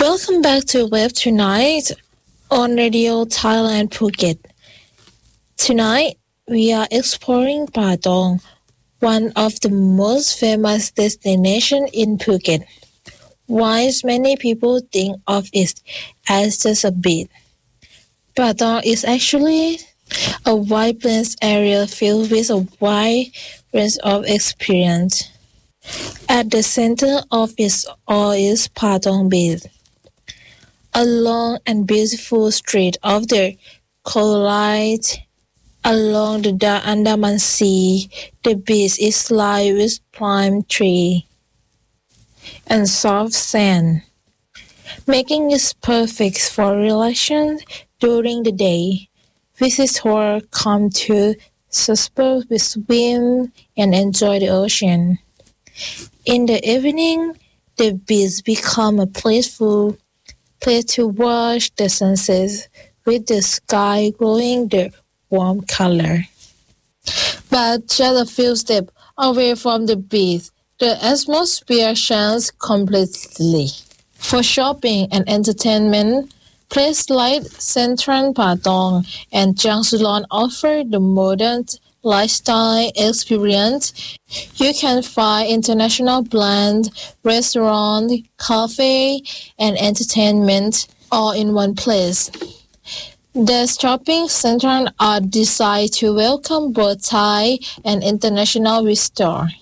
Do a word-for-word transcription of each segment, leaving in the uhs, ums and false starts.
Welcome back to Web Tonight on Radio Thailand Phuket. Tonight, we are exploring Patong, one of the most famous destinations in Phuket. Whilst many people think of it as just a beach, Patong is actually a vibrant area filled with a wide range of experience. At the center of it all is Patong Beach, a long and beautiful stretch of the coastline along the Andaman Sea. The beach is lined with palm trees and soft sand, making it perfect for relaxation during the day. Visitors come to suspend, swim, and enjoy the ocean. In the evening, the beach becomes a playful place to watch the sunset with the sky glowing the warm color. But just a few steps away from the beach, the atmosphere changes completely. For shopping and entertainment, places like Central Patong and Jangsulon offer the modern lifestyle experience. You can find international blend, restaurant, cafe, and entertainment all in one place. The shopping centers are designed to welcome both Thai and international visitors.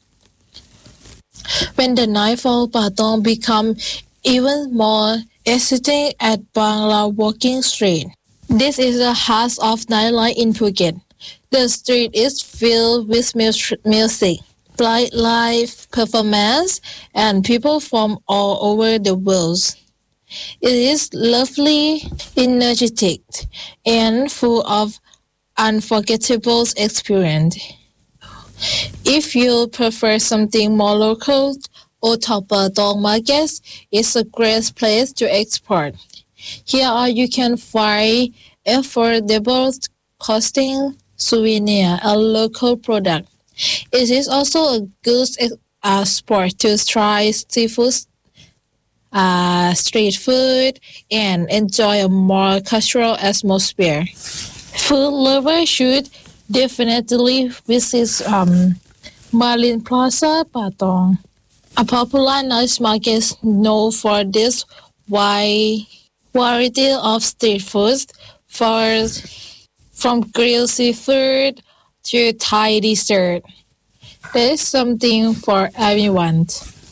When the nightfall, Patong becomes even more exciting at Bangla Walking Street. This is the heart of nightlife in Phuket. The street is filled with music, bright live performance, and people from all over the world. It is lovely, energetic, and full of unforgettable experience. If you prefer something more local, Old Patong Market is a great place to explore. Here you can find affordable costing, souvenir, and local product. It is also a good uh, spot to try seafood, uh, street food, and enjoy a more cultural atmosphere. Food lovers should definitely visit um, Marlin Plaza Patong, a popular night market known for this wide variety of street foods, for from grilled seafood to Thai dessert. There is something for everyone.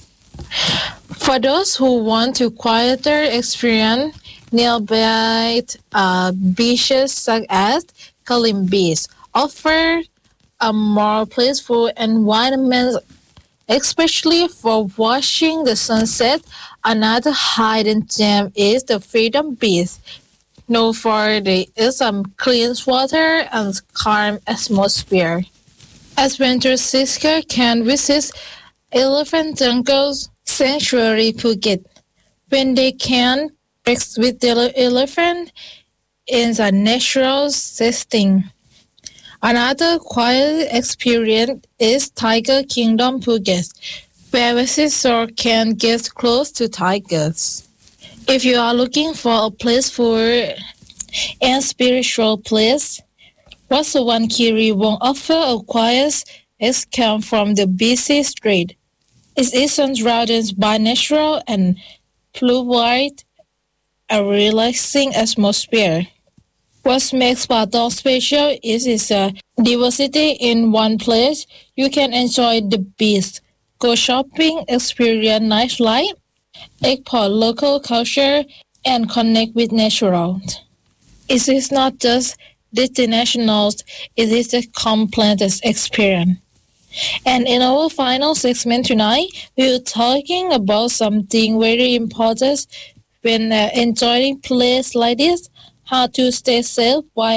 For those who want a quieter experience, nearby uh, beaches such as Kalim Beach offer a more peaceful environment, especially for watching the sunset. Another hidden gem is the Freedom Beach, known for the um, clean water and calm atmosphere. Adventure seekers can visit Elephant Jungle's Sanctuary Phuket, when they can trek with the elephant in a natural setting. Another quiet experience is Tiger Kingdom Phuket, where visitors can get close to tigers. If you are looking for a peaceful and spiritual place, Wat Suwan Kiri won't offer a quiet escape from the busy street. It is surrounded by natural and provide a relaxing atmosphere. What makes Patong special is its uh, diversity in one place. You can enjoy the beach, go shopping, experience nightlife, explore local culture, and connect with nature. It is not just destinational, it is a complete experience. And in our final segment tonight, we are talking about something very important when uh, enjoying places like this: how to stay safe while